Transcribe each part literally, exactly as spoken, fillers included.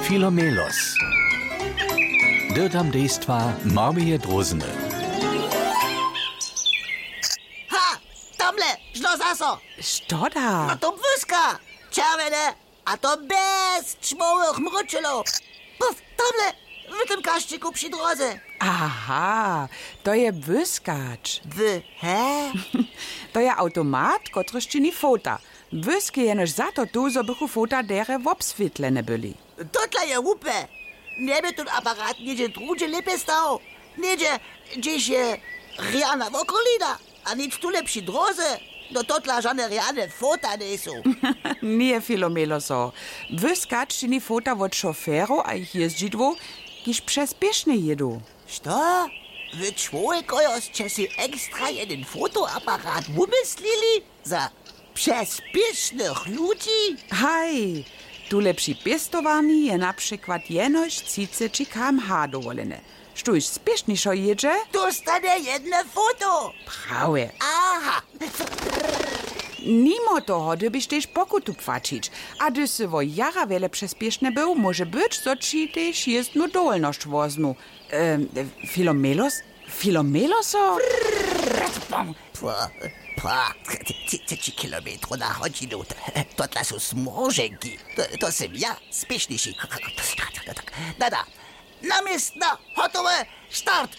Filomelos. Dirtam dejstva Marmije Drozene. Ha! Tamle, šlo zaso! Što da? No to błyska! Czerwone, a to bez czmowych mruczelo! Puf, tamle, w tym kaszczyku przy drodze! Aha, to je błyskacz. W, he? To je automat, kotryż czyni fota. Błyski jenoż za to tu, zo bychu fota dere w obswietlene byli. Totla je łupę! Nie by ten aparat niedzie drugie lepiej stał. Niedzie, gdzieś je riana w okolina, a nic tu lepszy drodze. No totla żadne riane fota nie są. Nie, Filomelo, so. Błyskacz czyni fota od szoferu, a ich jeździdło, kiż przez pieszne jedu. Co? Wy człowiek ojoscie si ekstra jeden fotoaparat wymyslili za przespiesznych ludzi? Haj, tu lepszy piestowani je na przykład jenoś cice czy kmh dowolene. Sztuś spieszniszo jedzie? Dostane jedno foto. Prawe. Aha. Nimo toho, gdybyś też pokutu płacić. A gdy se wo jara wiele przespieszne był, może być, co ci też jest no dowolność wozmu. Ehm, Filomelos? Filomeloso? Pa, pa, tysiąc kilometrów na godzinę. To dla są smożenki. To, to są ja, spieszniejsi. Nada, namiestna, gotowe, start.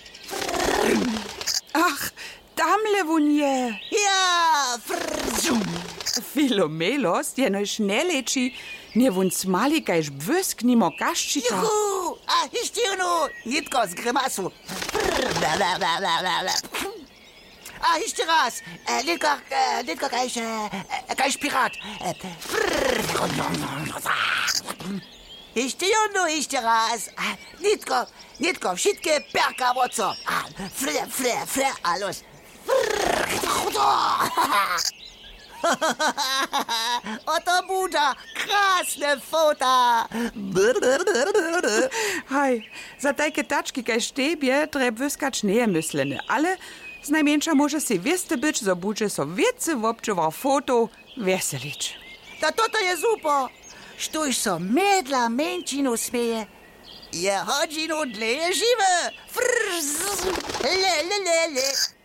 Ach, tamle wun je. Ja, frzzum. Filomelos, jenoś schnelleči, nie wun smali kajż błysk nimo kaszczyka. Juhu, a jeszcze jedno, nitko z grymasu. A jeszcze raz, e, nitko, e, nitko kajż, e, kajż pirat. E, jeszcze jedno, jeszcze raz. A, nitko, nitko, wszystkie perka moco. A, fle, fle, fle, a los. Oto budzia, krasne fota. Haj, za tajke taczki kaj štebje treb błyskacz nie myslene, ale z najmniejsza może si wieste być, zo budzie so wiece wobczywa foto weselić. Da toto je super. Štuž so medla menčinu smeje. Je hodinu dlje žive. Frz, le, le, le, le.